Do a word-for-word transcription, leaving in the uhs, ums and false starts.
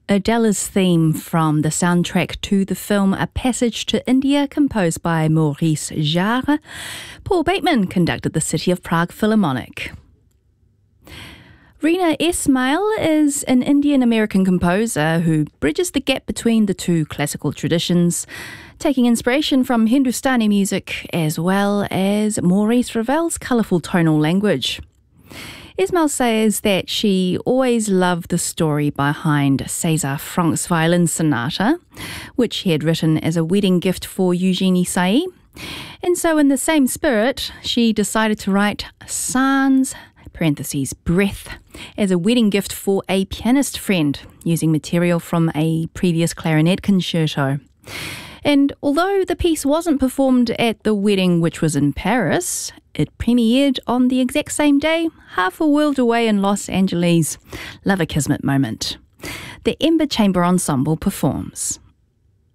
Adele's theme from the soundtrack to the film A Passage to India, composed by Maurice Jarre. Paul Bateman conducted the City of Prague Philharmonic. Reena Esmail is an Indian-American composer who bridges the gap between the two classical traditions, taking inspiration from Hindustani music as well as Maurice Ravel's colourful tonal language. Esmail says that she always loved the story behind César Franck's violin sonata, which he had written as a wedding gift for Eugénie Sailly. And so in the same spirit, she decided to write Sans, parentheses, breath, as a wedding gift for a pianist friend, using material from a previous clarinet concerto. And although the piece wasn't performed at the wedding, which was in Paris, it premiered on the exact same day, half a world away in Los Angeles. Love a kismet moment. The Ember Chamber Ensemble performs.